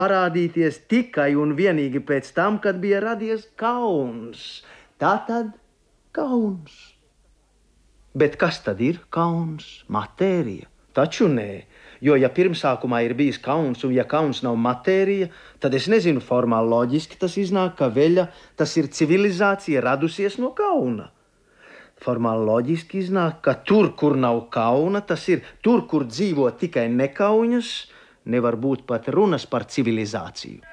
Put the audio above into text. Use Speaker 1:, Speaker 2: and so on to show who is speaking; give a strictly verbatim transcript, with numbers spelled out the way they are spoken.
Speaker 1: parādīties tikai un vienīgi pēc tam, kad bija radies kauns. Tātad kauns. Bet kas tad ir kauns? Matērija? Taču nē, jo ja pirmsākumā ir bijis kauns, un ja kauns nav matērija, tad es nezinu, formāli loģiski tas iznāk, ka veļa, tas ir civilizācija radusies no kauna. Formāli loģiski iznāk, ka tur, kur nav kauna, tas ir tur, kur dzīvo tikai nekauņas, nevar būt pat runas par civilizāciju.